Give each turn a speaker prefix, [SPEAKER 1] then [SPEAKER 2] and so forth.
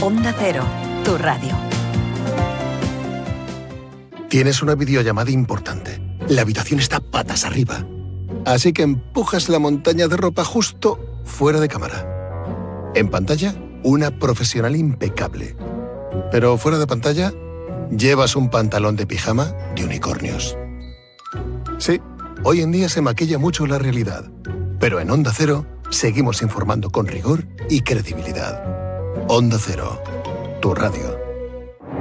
[SPEAKER 1] Onda Cero, tu radio.
[SPEAKER 2] Tienes una videollamada importante. La habitación está patas arriba. Así que empujas la montaña de ropa justo fuera de cámara. En pantalla, una profesional impecable. Pero fuera de pantalla, llevas un pantalón de pijama de unicornios. Sí, hoy en día se maquilla mucho la realidad. Pero en Onda Cero seguimos informando con rigor y credibilidad. Onda Cero, tu radio.